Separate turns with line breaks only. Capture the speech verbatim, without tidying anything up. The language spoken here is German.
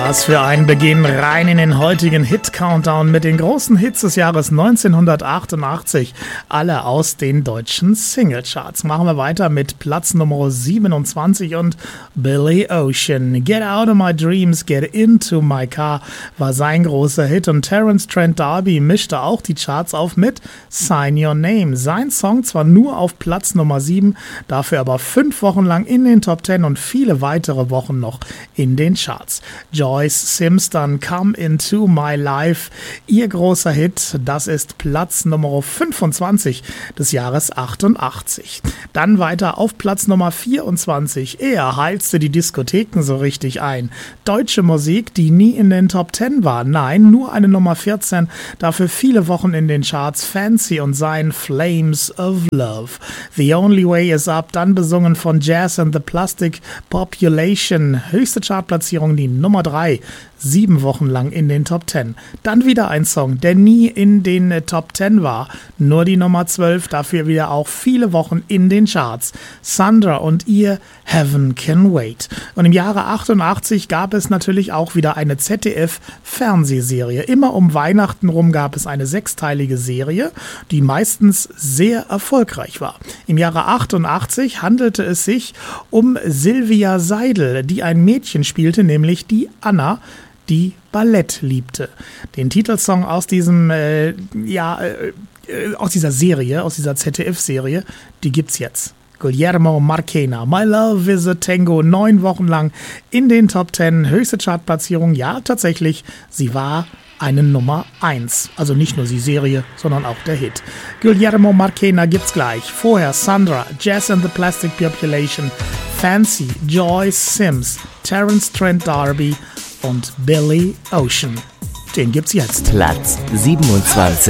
Was für ein Beginn rein in den heutigen Hit-Countdown mit den großen Hits des Jahres neunzehnhundertachtundachtzig. Alle aus den deutschen Singlecharts. Machen wir weiter mit Platz Nummer siebenundzwanzig und Billy Ocean. Get Out of My Dreams, Get Into My Car war sein großer Hit und Terence Trent D'Arby mischte auch die Charts auf mit Sign Your Name. Sein Song zwar nur auf Platz Nummer sieben, dafür aber fünf Wochen lang in den Top Ten und viele weitere Wochen noch in den Charts. Joyce Sims dann Come Into My Life, ihr großer Hit, das ist Platz Nummer fünfundzwanzig des Jahres achtundachtzig. Dann weiter auf Platz Nummer vierundzwanzig, er heizte die Diskotheken so richtig ein. Deutsche Musik, die nie in den Top Ten war, nein, nur eine Nummer vierzehn, dafür viele Wochen in den Charts, Fancy und sein Flames of Love. The Only Way Is Up, dann besungen von Jazz and the Plastic Population, höchste Chartplatzierung die Nummer drei, sieben Wochen lang in den Top Ten. Dann wieder ein Song, der nie in den Top Ten war, nur die Nummer zwölf, dafür wieder auch viele Wochen in den Charts. Sandra und ihr Heaven Can Wait. Und im Jahre achtundachtzig gab es natürlich auch wieder eine Z D F-Fernsehserie. Immer um Weihnachten rum gab es eine sechsteilige Serie, die meistens sehr erfolgreich war. Im Jahre achtundachtzig handelte es sich um Sylvia Seidel, die ein Mädchen spielte, nämlich die Anna, die Ballett liebte. Den Titelsong aus diesem, äh, ja, äh, aus dieser Serie, aus dieser Z D F-Serie, die gibt's jetzt. Guillermo Marchena, My Love is a Tango, neun Wochen lang in den Top Ten, höchste Chartplatzierung, ja, tatsächlich, sie war eine Nummer eins. Also nicht nur die Serie, sondern auch der Hit. Guillermo Marchena gibt's gleich. Vorher Sandra, Jazz and the Plastic Population, Fancy, Joyce Sims, Terence Trent D'Arby und Billy Ocean. Den gibt's jetzt.
Platz siebenundzwanzig.